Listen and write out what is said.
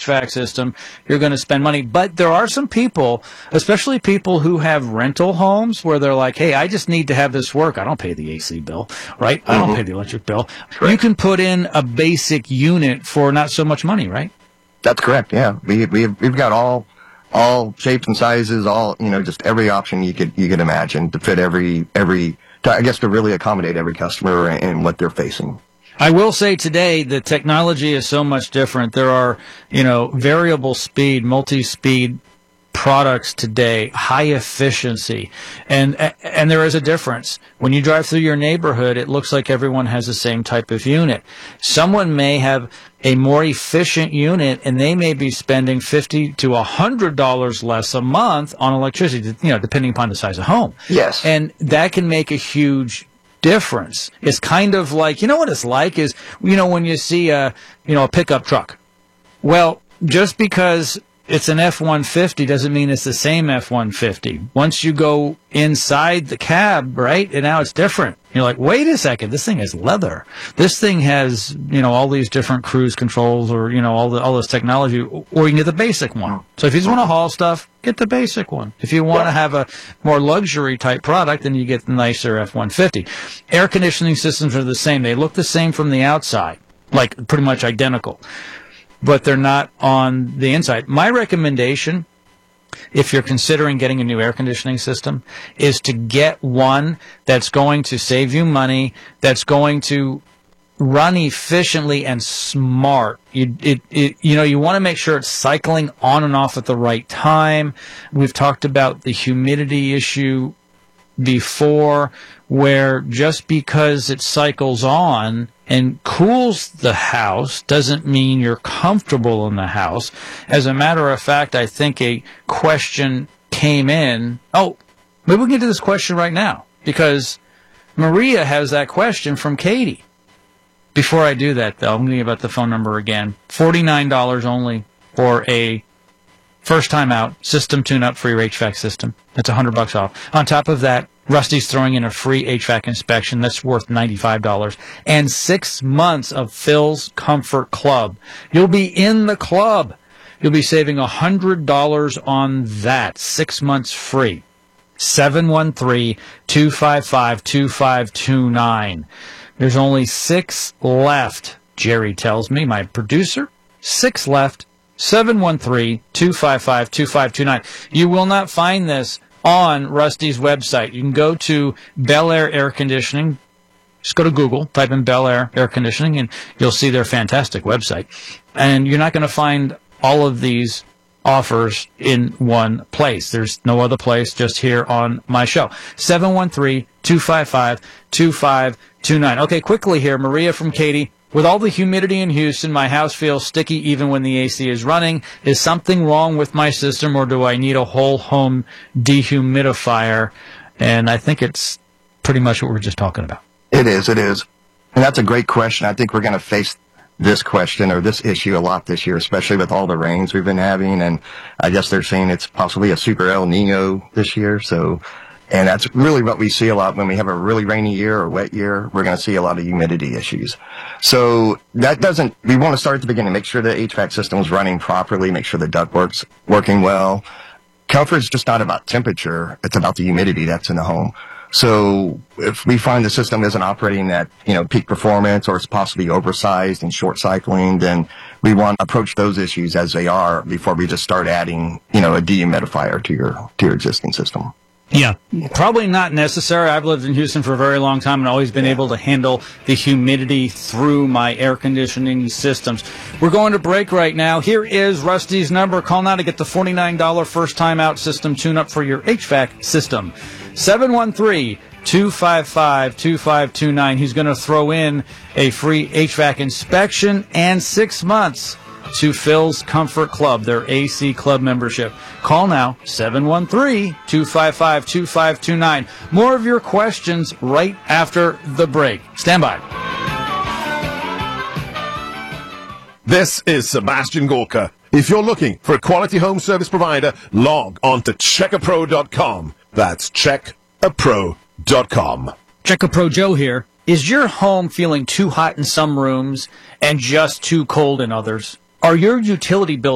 HVAC system, you're going to spend money. But there are some people, especially people who have rental homes, where they're like, hey, I just need to have this work. I don't pay the AC bill, right? I don't pay the electric bill. Correct. You can put in a basic unit for not so much money, right? That's correct, yeah. We've got all shapes and sizes, just every option you could imagine to fit to really accommodate every customer and what they're facing. I will say today the technology is so much different. There are, variable speed, multi-speed products today, high efficiency, and there is a difference. When you drive through your neighborhood, it looks like everyone has the same type of unit. Someone may have a more efficient unit, and they may be spending $50 to $100 less a month on electricity, depending upon the size of home. Yes. And that can make a huge difference. It's kind of like, what it's like is, when you see a pickup truck. Well, just because it's an F-150 doesn't mean it's the same F-150. Once you go inside the cab, right, and now it's different. You're like, wait a second, this thing is leather. This thing has, all these different cruise controls or, all this technology, or you can get the basic one. So if you just want to haul stuff, get the basic one. If you want to have a more luxury type product, then you get the nicer F-150. Air conditioning systems are the same. They look the same from the outside, like pretty much identical, but they're not on the inside. My recommendation, if you're considering getting a new air conditioning system, is to get one that's going to save you money, that's going to run efficiently and smart. You want to make sure it's cycling on and off at the right time. We've talked about the humidity issue before, where just because it cycles on and cools the house doesn't mean you're comfortable in the house. As a matter of fact, I think a question came in. Oh, maybe we can get to this question right now, because Maria has that question from Katie. Before I do that, though, I'm going to give out the phone number again. $49 only for a first time out system tune-up for your HVAC system. That's $100 off. On top of that, Rusty's throwing in a free HVAC inspection that's worth $95 and 6 months of Phil's Comfort Club. You'll be in the club. You'll be saving $100 on that. 6 months free. 713-255-2529. There's only 6 left, Jerry tells me, my producer. 6 left. 713-255-2529. You will not find this on Rusty's website. You can go to Bel Air Air Conditioning. Just go to Google, type in Bel Air Air Conditioning, and you'll see their fantastic website. And you're not going to find all of these offers in one place. There's no other place, just here on my show. 713-255-2529. Okay, quickly here, Maria from Katy. With all the humidity in Houston, my house feels sticky even when the AC is running. Is something wrong with my system, or do I need a whole home dehumidifier? And I think it's pretty much what we were just talking about. It is. And that's a great question. I think we're going to face this question or this issue a lot this year, especially with all the rains we've been having. And I guess they're saying it's possibly a super El Nino this year. And that's really what we see a lot when we have a really rainy year or wet year. We're going to see a lot of humidity issues. So we want to start at the beginning, make sure the HVAC system is running properly, make sure the ductwork's working well. Comfort is just not about temperature. It's about the humidity that's in the home. So if we find the system isn't operating at, peak performance, or it's possibly oversized and short cycling, then we want to approach those issues as they are before we just start adding, a dehumidifier to your existing system. Yeah, probably not necessary. I've lived in Houston for a very long time and always been able to handle the humidity through my air conditioning systems. We're going to break right now. Here is Rusty's number. Call now to get the $49 first-time out system tune-up for your HVAC system. 713-255-2529. He's going to throw in a free HVAC inspection and 6 months to Phil's Comfort Club, their AC club membership. Call now, 713-255-2529. More of your questions right after the break. Stand by. This is Sebastian Gorka. If you're looking for a quality home service provider, log on to checkapro.com. That's checkapro.com. Checkapro Joe here. Is your home feeling too hot in some rooms and just too cold in others? Are your utility bills